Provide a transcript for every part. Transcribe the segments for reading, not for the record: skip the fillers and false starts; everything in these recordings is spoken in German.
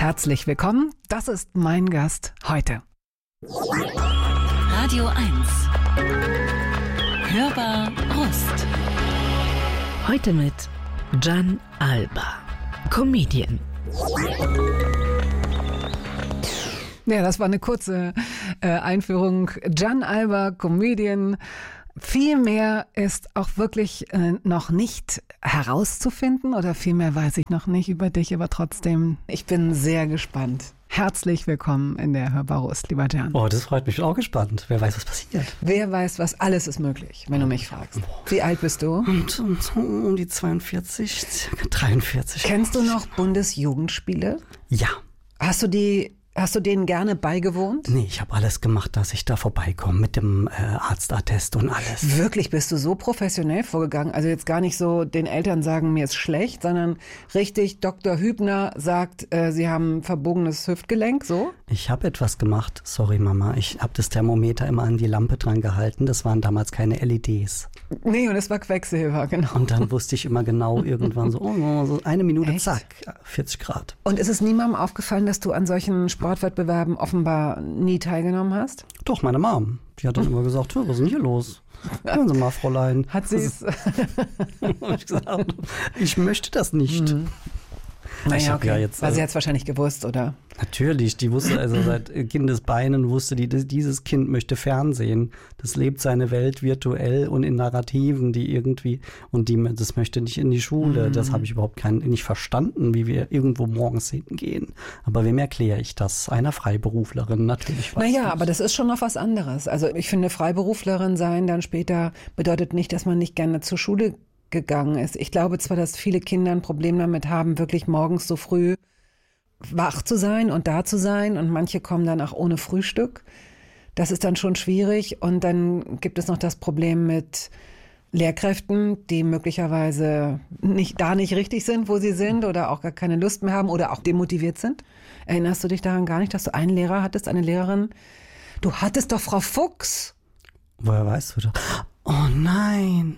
Herzlich willkommen, das ist mein Gast heute. Radio 1. Hörbar Rust. Heute mit Gian Alba, Comedian. Ja, das war eine kurze Einführung. Gian Alba, Comedian. Viel mehr ist auch wirklich noch nicht herauszufinden oder viel mehr weiß ich noch nicht über dich, aber trotzdem, ich bin sehr gespannt. Herzlich willkommen in der Hörbar Rust, lieber Gian. Oh, das freut mich, auch gespannt. Wer weiß, was passiert. Wer weiß, was alles ist möglich, wenn du mich fragst. Wie alt bist du? Um die 42, circa 43. Kennst du noch Bundesjugendspiele? Ja. Hast du denen gerne beigewohnt? Nee, ich habe alles gemacht, dass ich da vorbeikomme mit dem Arztattest und alles. Wirklich, bist du so professionell vorgegangen? Also jetzt gar nicht so den Eltern sagen, mir ist schlecht, sondern richtig, Dr. Hübner sagt, sie haben verbogenes Hüftgelenk, so? Ich habe etwas gemacht, sorry Mama, ich habe das Thermometer immer an die Lampe dran gehalten, das waren damals keine LEDs. Nee, und es war Quecksilber, genau. Und dann wusste ich immer genau irgendwann so, so eine Minute, echt? Zack, 40 Grad. Und ist es niemandem aufgefallen, dass du an solchen Sportwettbewerben offenbar nie teilgenommen hast? Doch, meine Mom. Die hat dann immer gesagt, was ist denn hier los? Hören Sie mal, Fräulein. Hat sie es? Hab ich gesagt, ich möchte das nicht. Mhm. Naja, okay. Ja jetzt, weil sie hat es wahrscheinlich gewusst, oder? Natürlich, die wusste also seit Kindesbeinen, wusste die, dieses Kind möchte Fernsehen. Das lebt seine Welt virtuell und in Narrativen, die irgendwie, und das möchte nicht in die Schule. Das habe ich überhaupt nicht verstanden, wie wir irgendwo morgens hingehen. Aber wem erkläre ich das? Einer Freiberuflerin natürlich. Naja, aber das ist schon noch was anderes. Also ich finde, Freiberuflerin sein dann später bedeutet nicht, dass man nicht gerne zur Schule gegangen ist. Ich glaube zwar, dass viele Kinder ein Problem damit haben, wirklich morgens so früh wach zu sein und da zu sein, und manche kommen dann auch ohne Frühstück. Das ist dann schon schwierig, und dann gibt es noch das Problem mit Lehrkräften, die möglicherweise nicht richtig sind, wo sie sind, oder auch gar keine Lust mehr haben oder auch demotiviert sind. Erinnerst du dich daran gar nicht, dass du einen Lehrer hattest, eine Lehrerin? Du hattest doch Frau Fuchs. Woher weißt du das? Oh nein.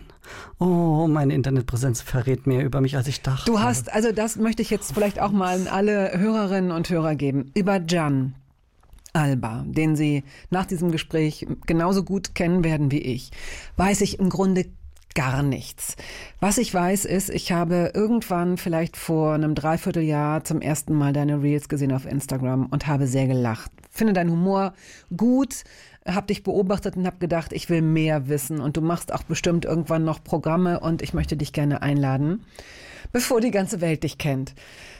Oh, meine Internetpräsenz verrät mehr über mich, als ich dachte. Du hast, also das möchte ich jetzt vielleicht auch mal an alle Hörerinnen und Hörer geben, über Gian Alba, den Sie nach diesem Gespräch genauso gut kennen werden wie ich, weiß ich im Grunde gar nichts. Was ich weiß ist, ich habe irgendwann vielleicht vor einem Dreivierteljahr zum ersten Mal deine Reels gesehen auf Instagram und habe sehr gelacht. Finde deinen Humor gut, habe dich beobachtet und habe gedacht, ich will mehr wissen, und du machst auch bestimmt irgendwann noch Programme und ich möchte dich gerne einladen, bevor die ganze Welt dich kennt.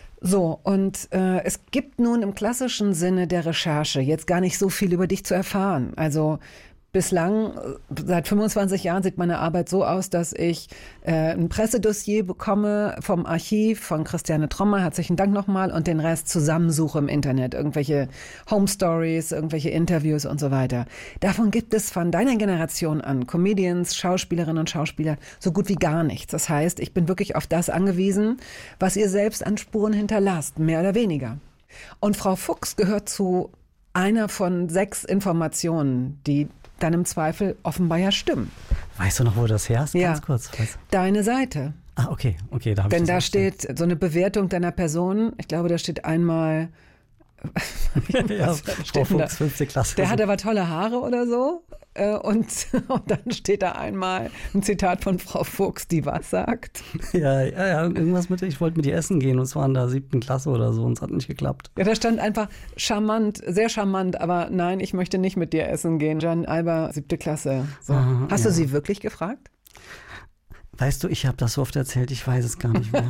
So, und es gibt nun im klassischen Sinne der Recherche jetzt gar nicht so viel über dich zu erfahren. Also bislang, seit 25 Jahren sieht meine Arbeit so aus, dass ich ein Pressedossier bekomme vom Archiv von Christiane Trommer, herzlichen Dank nochmal, und den Rest zusammensuche im Internet, irgendwelche Home Stories, irgendwelche Interviews und so weiter. Davon gibt es von deiner Generation an Comedians, Schauspielerinnen und Schauspieler so gut wie gar nichts. Das heißt, ich bin wirklich auf das angewiesen, was ihr selbst an Spuren hinterlasst, mehr oder weniger. Und Frau Fuchs gehört zu einer von 6 Informationen, die dann im Zweifel offenbar ja stimmen. Weißt du noch, wo du das her hast? Ja, ganz kurz. deine Seite. Ah, okay, da habe ich Denn da steht so eine Bewertung deiner Person. Ich glaube, da steht einmal ja, Frau Fuchs, 5. Klasse. Der hat aber tolle Haare oder so. Und dann steht da einmal ein Zitat von Frau Fuchs, die was sagt. Ja, irgendwas mit, ich wollte mit ihr essen gehen, und es war in der 7. Klasse oder so, und es hat nicht geklappt. Ja, da stand einfach charmant, sehr charmant, aber nein, ich möchte nicht mit dir essen gehen. Gian Alba, 7. Klasse. So. Hast du sie wirklich gefragt? Weißt du, ich habe das so oft erzählt, ich weiß es gar nicht mehr.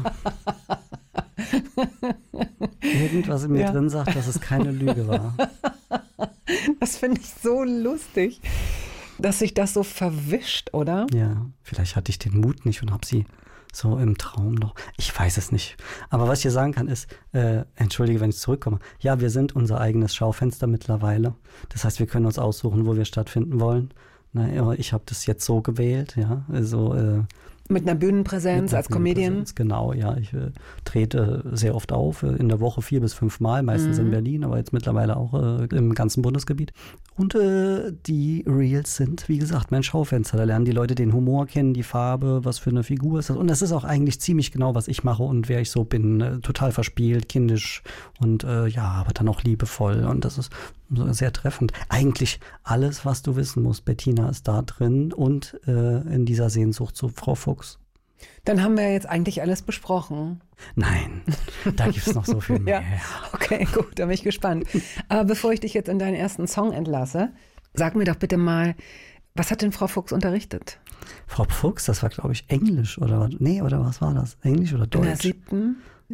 Irgendwas in mir drin sagt, dass es keine Lüge war. Das finde ich so lustig, dass sich das so verwischt, oder? Ja, vielleicht hatte ich den Mut nicht und habe sie so im Traum noch. Ich weiß es nicht. Aber was ich dir sagen kann ist, entschuldige, wenn ich zurückkomme. Ja, wir sind unser eigenes Schaufenster mittlerweile. Das heißt, wir können uns aussuchen, wo wir stattfinden wollen. Ich habe das jetzt so gewählt, ja. Also Mit einer Bühnenpräsenz als Comedian? Genau, ja. Ich trete sehr oft auf, in der Woche 4 bis 5 Mal, meistens in Berlin, aber jetzt mittlerweile auch im ganzen Bundesgebiet. Und die Reels sind, wie gesagt, mein Schaufenster. Da lernen die Leute den Humor kennen, die Farbe, was für eine Figur ist das. Und das ist auch eigentlich ziemlich genau, was ich mache und wer ich so bin. Total verspielt, kindisch und aber dann auch liebevoll. Und das ist sehr treffend. Eigentlich alles, was du wissen musst, Bettina, ist da drin und in dieser Sehnsucht zu Frau Fuchs. Dann haben wir jetzt eigentlich alles besprochen. Nein, da gibt es noch so viel mehr. Ja. Okay, gut, da bin ich gespannt. Aber bevor ich dich jetzt in deinen ersten Song entlasse, sag mir doch bitte mal, was hat denn Frau Fuchs unterrichtet? Frau Fuchs, das war, glaube ich, Englisch oder was? Nee, oder was war das? Englisch oder Deutsch? In der 7.?